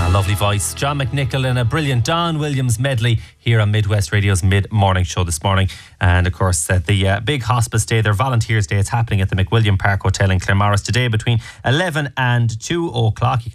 Lovely voice. John McNichol in a brilliant Don Williams medley here on Midwest Radio's mid-morning show this morning. And of course, the big hospice day, their Volunteers Day, it's happening at the McWilliam Park Hotel in Claremorris today between 11 and 2 o'clock.